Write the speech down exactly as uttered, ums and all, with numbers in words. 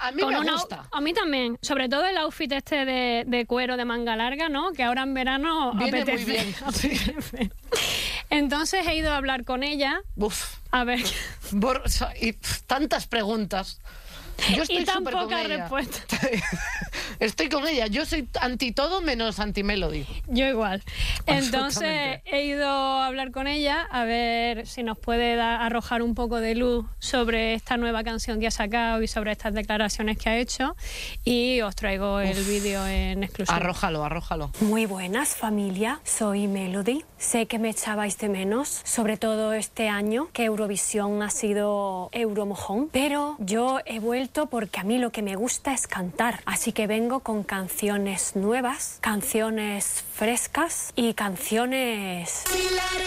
a mí Con me una, gusta. A mí también, sobre todo el outfit este de, de cuero de manga larga, ¿no? Que ahora en verano Viene apetece, muy bien. apetece. Entonces he ido a hablar con ella. Uf. A ver. Bor- y pff, tantas preguntas. Yo estoy Y tan súper con poca ella. respuesta. Estoy con ella. Yo soy anti todo menos anti Melody. Yo igual. Entonces Absolutamente. he ido a hablar con ella a ver si nos puede da- arrojar un poco de luz sobre esta nueva canción que ha sacado y sobre estas declaraciones que ha hecho. Y os traigo el Uf. vídeo en exclusiva. Arrójalo, arrójalo. Muy buenas, familia. Soy Melody. Sé que me echabais de menos, sobre todo este año, que Eurovisión ha sido Euromojón. Pero yo he vuelto porque a mí lo que me gusta es cantar. Así que vengo con canciones nuevas, canciones frescas y canciones...